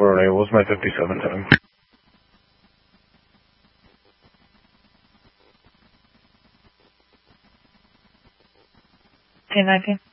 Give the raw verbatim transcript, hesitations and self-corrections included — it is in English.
for it. What was my fifty-seven time? ten nineteen.